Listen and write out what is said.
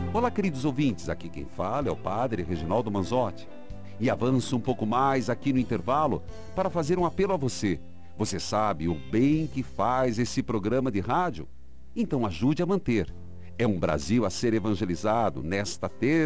Olá, queridos ouvintes, aqui quem fala é o Padre Reginaldo Manzotti. E avanço um pouco mais aqui no intervalo para fazer um apelo a você. Você sabe o bem que faz esse programa de rádio? Então ajude a manter. É um Brasil a ser evangelizado nesta terça.